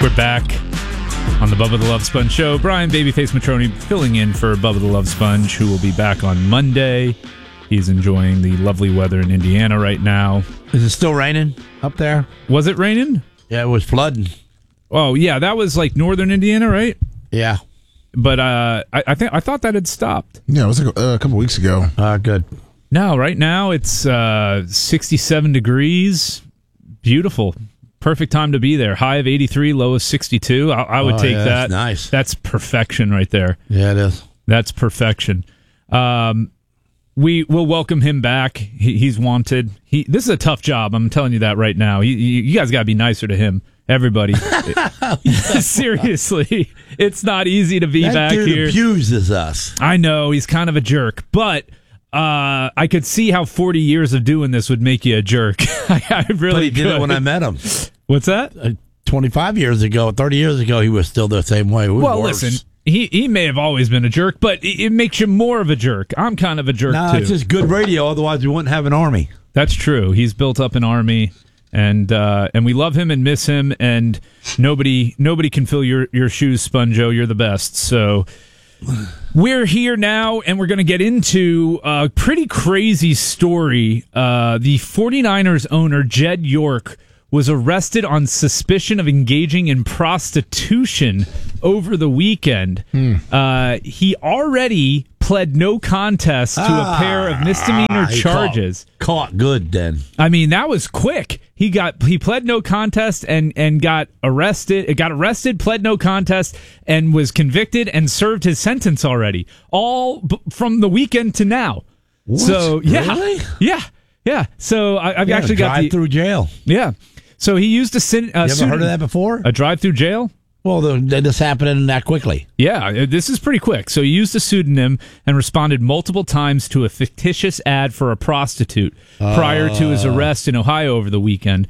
We're back on the Bubba the Love Sponge show. Brian Babyface Matroni filling in for Bubba the Love Sponge, who will be back on Monday. He's enjoying the lovely weather in Indiana right now. Is it still raining up there? Was it raining? Yeah, it was flooding. Oh, yeah, that was like northern Indiana, right? Yeah. But I thought that had stopped. Yeah, it was like a couple weeks ago. Good. No, right now it's 67 degrees. Beautiful. Perfect time to be there. High of 83, low of 62. I would take that. That's nice. That's perfection right there. Yeah, it is. That's perfection. We will welcome him back. He's wanted. This is a tough job. I'm telling you that right now. You guys got to be nicer to him. Everybody. Seriously. It's not easy to be back dude here. Abuses us. I know. He's kind of a jerk. But I could see how 40 years of doing this would make you a jerk. I really But he did it when I met him. What's that? 25 years ago, 30 years ago, he was still the same way. Listen, he may have always been a jerk, but it makes you more of a jerk. I'm kind of a jerk, too. It's just good radio, otherwise we wouldn't have an army. That's true. He's built up an army, and we love him and miss him, and nobody can fill your shoes, Sponjo. You're the best. So we're here now, and we're going to get into a pretty crazy story. The 49ers owner, Jed York, was arrested on suspicion of engaging in prostitution over the weekend. He already pled no contest to a pair of misdemeanor charges. Caught good then. I mean, that was quick. He pled no contest and got arrested. Got arrested, pled no contest, and was convicted and served his sentence already. All from the weekend to now. What? So yeah, Really? yeah. So I've actually got the drive-through jail. Yeah. So he used a You ever heard of that before? A drive-through jail? Well, this happened that quickly. Yeah, this is pretty quick. So he used a pseudonym and responded multiple times to a fictitious ad for a prostitute prior to his arrest in Ohio over the weekend.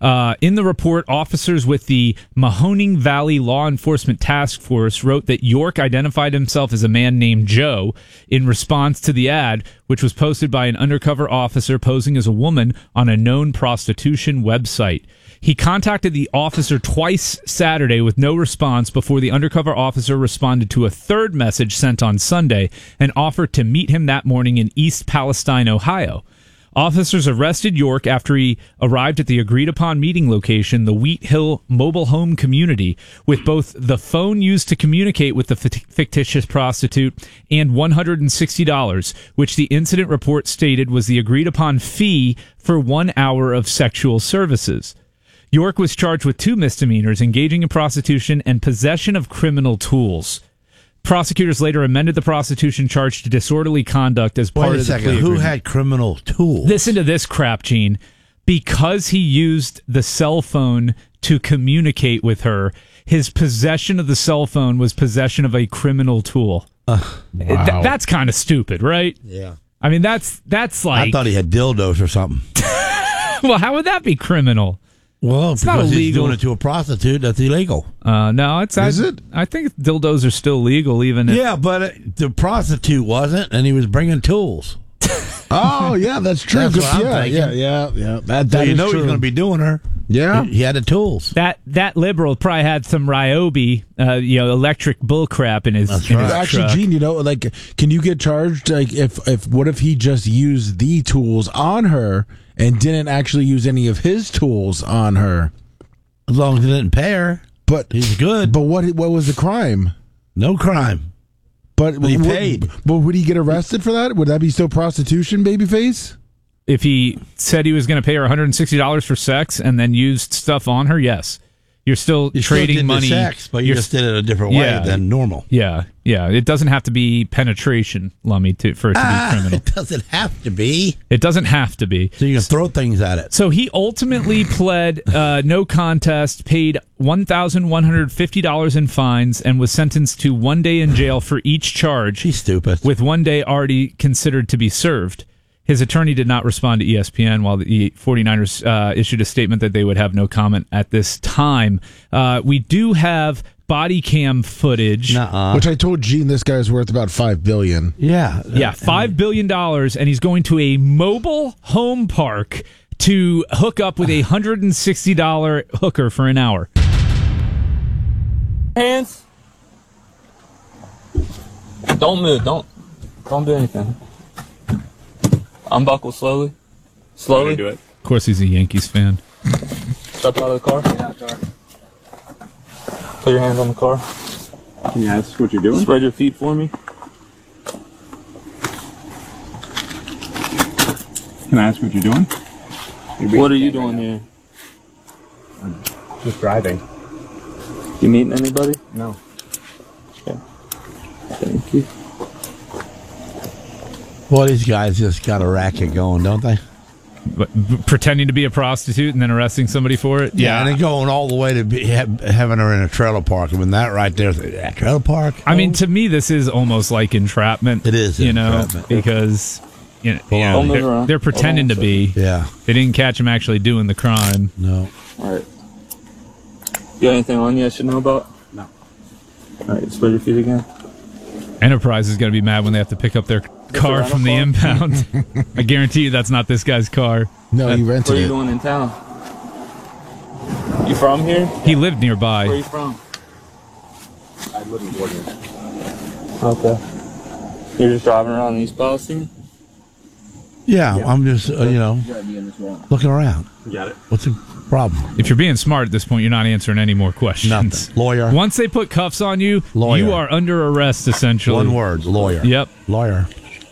In the report, officers with the Mahoning Valley Law Enforcement Task Force wrote that York identified himself as a man named Joe in response to the ad, which was posted by an undercover officer posing as a woman on a known prostitution website. He contacted the officer twice Saturday with no response before the undercover officer responded to a third message sent on Sunday and offered to meet him that morning in East Palestine, Ohio. Officers arrested York after he arrived at the agreed-upon meeting location, the Wheat Hill Mobile Home Community, with both the phone used to communicate with the fictitious prostitute and $160, which the incident report stated was the agreed-upon fee for 1 hour of sexual services. York was charged with 2 misdemeanors, engaging in prostitution and possession of criminal tools. Prosecutors later amended the prostitution charge to disorderly conduct as part of the plea agreement. Who had criminal tools? Listen to this crap, Gene. Because he used the cell phone to communicate with her, his possession of the cell phone was possession of a criminal tool. Wow. That's kind of stupid, right? Yeah. I mean, that's like... I thought he had dildos or something. Well, how would that be criminal? Well, it's because not illegal. He's doing it to a prostitute, that's illegal. No, Is it? I think dildos are still legal, even if... Yeah, but the prostitute wasn't, and he was bringing tools. Oh, yeah, that's true. That's what I'm thinking. Yeah. That So you is know true. he's going to be doing her. Yeah. He had the tools. That liberal probably had some Ryobi, electric bull crap in his, That's in right. his Actually, truck. Gene, can you get charged? Like, what if he just used the tools on her and didn't actually use any of his tools on her? As long as he didn't pay her, But he's good. But what was the crime? No crime. But he paid. But would he get arrested for that? Would that be still prostitution, babyface? If he said he was going to pay her $160 for sex and then used stuff on her, yes. You're still You trading still did money. the sex, but you You're just did it a different way Yeah. than normal. Yeah. It doesn't have to be penetration, Lummy, for it to be criminal. It doesn't have to be. It doesn't have to be. So you can throw things at it. So he ultimately pled no contest, paid $1,150 in fines, and was sentenced to 1 day in jail for each charge, She's stupid. with 1 day already considered to be served. His attorney did not respond to ESPN, while the 49ers issued a statement that they would have no comment at this time. We do have body cam footage. Which I told Gene this guy's worth about $5 billion. Yeah. Yeah, $5 billion, and he's going to a mobile home park to hook up with a $160 hooker for an hour. Hands. Don't move. Don't do anything. Unbuckle slowly. Slowly. Do it. Of course, he's a Yankees fan. Step out of the car. Put your hands on the car. Can you ask what you're doing? Spread your feet for me. Can I ask what you're doing? What are you doing here? Just driving. You meeting anybody? No. Okay. Thank you. Well, these guys just got a racket going, don't they? But pretending to be a prostitute and then arresting somebody for it? And then going all the way to having her in a trailer park. I mean, that right there, that trailer park. I mean, to me, this is almost like entrapment. It is entrapment. Because Don't move around. they're pretending to be. Yeah. They didn't catch him actually doing the crime. No. All right. You got anything on you I should know about? No. All right. Spread your feet again. Enterprise is going to be mad when they have to pick up their car from the impound. I guarantee you that's not this guy's car. No, he What rented are you it. doing in town? You from here? He lived Where are nearby. you from? I live in Gordon. Okay. You're just driving around East Palestine? Yeah, I'm just, looking around. You got it. What's the problem? If you're being smart at this point, you're not answering any more questions. Nothing. Lawyer. Once they put cuffs on you, Lawyer. you are under arrest, essentially. One word. Lawyer. Yep. Lawyer.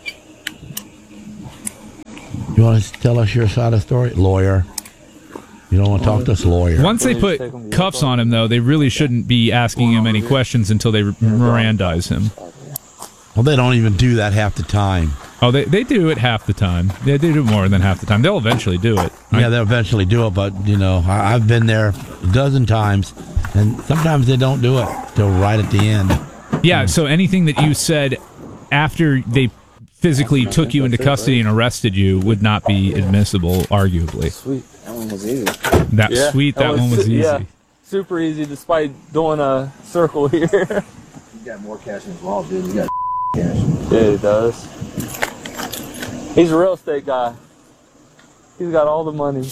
You want to tell us your side of the story? Lawyer. You don't want to talk to us? Lawyer. Once they put cuffs on him, though, they really shouldn't be asking him any questions until they Mirandize him. Well, they don't even do that half the time. Oh, they do it half the time. They do it more than half the time. They'll eventually do it. Yeah, they'll eventually do it, but, I've been there a dozen times, and sometimes they don't do it till right at the end. Yeah, so anything that you said after they physically took you into custody and arrested you would not be admissible, arguably. Sweet. That one was easy. That one was easy. Yeah, super easy despite doing a circle here. You got more cash in his wallet, dude. You got cash. Yeah, he does. He's a real estate guy. He's got all the money.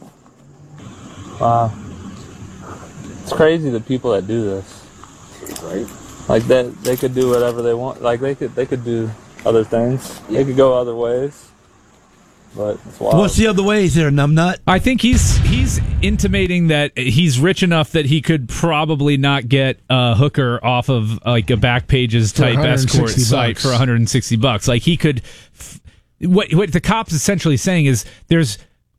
Wow. It's crazy the people that do this. Right? Like that, they could do whatever they want. Like they could do other things. They could go other ways. But it's wild. What's the other ways there, numbnut? I think he's intimating that he's rich enough that he could probably not get a hooker off of like a Backpages type escort site for $160. Like he could. What the cops essentially saying is there's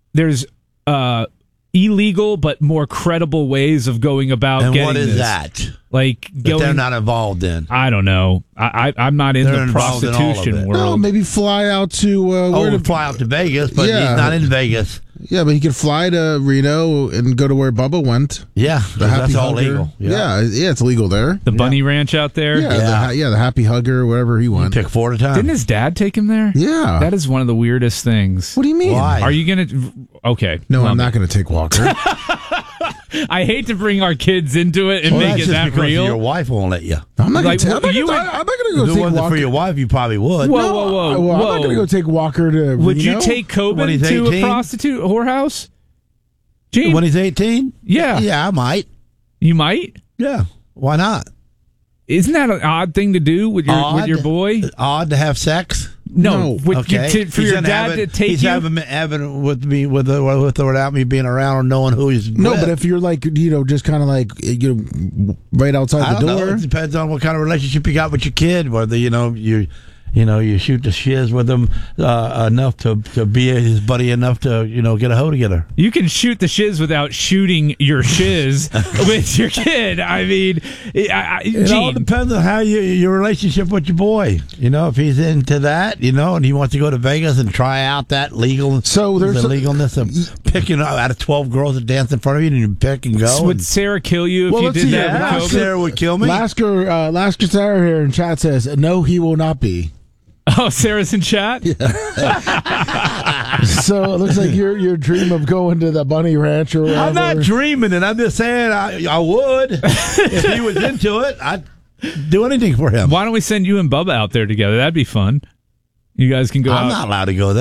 illegal but more credible ways of going about And getting what is this. that? Like That they're not involved in. I don't know. I'm not in They're the involved in all of prostitution it. world. No, maybe fly out to Fly out to Vegas, but Yeah. he's not in Vegas. Yeah, but he could fly to Reno and go to where Bubba went. Yeah, The Happy that's all Hugger. legal. Yeah, it's legal there. The bunny ranch out there. Yeah, the Happy Hugger, wherever he went. Pick 4 at a time. Didn't his dad take him there? Yeah. That is one of the weirdest things. What do you mean? Why? Are you gonna? Okay. No, well, I'm not going to take Walker. I hate to bring our kids into it and Well, make that's it just that because real. your wife won't let you. I'm not going Like, to. well, I'm not you going would- to go If it take wasn't Walker. for your wife, you probably would. Whoa, whoa, whoa, Well, whoa! I'm not going to go take Walker to. Would you Reno. take When Coben he's to 18? a prostitute whorehouse? Gene, When he's 18? Yeah. Yeah, I might. you might. Yeah. Why not? Isn't that an odd thing to do with your boy? Odd to have sex? No, No. with Okay. for your dad to take he's you. having with me with or without me being around or knowing who he's No, with. but if you're like, just kind of like, right I outside don't the door. know. It depends on what kind of relationship you got with your kid. Whether you shoot the shiz with him enough to be his buddy enough to get a hoe together. You can shoot the shiz without shooting your shiz with your kid. I mean, It all Gene, depends on how your relationship with your boy. If he's into that, and he wants to go to Vegas and try out that So there's the legalness of picking out of 12 girls that dance in front of you and you pick and go. would Sarah kill you if Well, you let's did see, that? yeah, with Kobe? Sarah would kill me. Lasker Sarah here in chat says, no, he will not be. Oh, Sarah's in chat. So it looks like your dream of going to the bunny ranch or whatever. I'm not dreaming it. I'm just saying I would. If he was into it, I'd do anything for him. Why don't we send you and Bubba out there together? That'd be fun. You guys can go I'm out. not allowed to go there.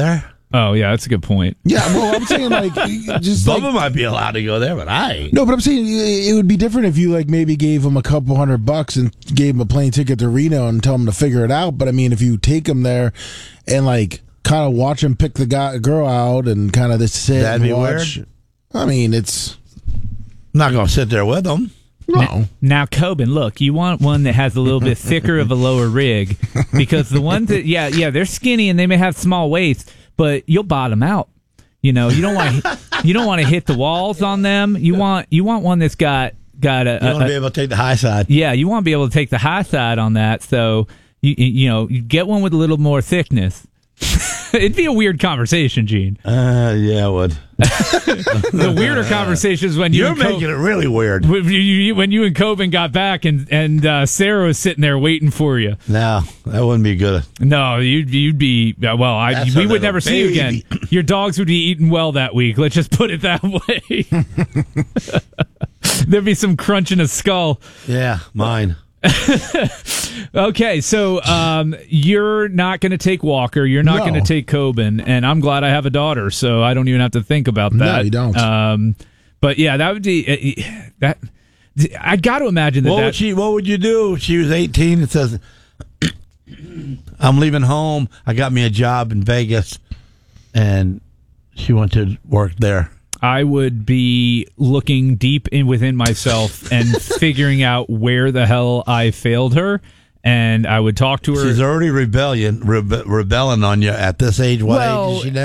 Oh, yeah, that's a good point. Yeah, well, I'm saying like just Bubba like, might be allowed to go there, but I ain't. no, but I'm saying it would be different if you like maybe gave him a couple $100 and gave him a plane ticket to Reno and tell him to figure it out. But I mean, if you take him there and like kind of watch him pick the girl out and kind of just sit That'd and be watch. weird. I mean, it's I'm not going to sit there with them. no. Now, Coben, look, you want one that has a little bit thicker of a lower rig because the ones that, they're skinny and they may have small waists, but you'll bottom out. You know, you don't want to hit the walls on them. You want one that's got a. You want to be able to take the high side. Yeah, you want to be able to take the high side on that. So you get one with a little more thickness. It'd be a weird conversation, Gene. Yeah, it would. The weirder conversation is when You're making it really weird. when you and Coben got back and Sarah was sitting there waiting for you. No, that wouldn't be good. No, you'd be well. That's We a would little never see you again. baby. Your dogs would be eating well that week. Let's just put it that way. There'd be some crunch in a skull. Yeah, mine. Okay, so you're not going to take Walker. You're not No. going to take Coben, and I'm glad I have a daughter, so I don't even have to think about that. No, you don't. But yeah, that would be that. I got to imagine that. What would you do if she was 18 and says, I'm leaving home. I got me a job in Vegas, and she went to work there. I would be looking deep within myself and figuring out where the hell I failed her, and I would talk to her. She's already rebelling on you at this age. What age is she now?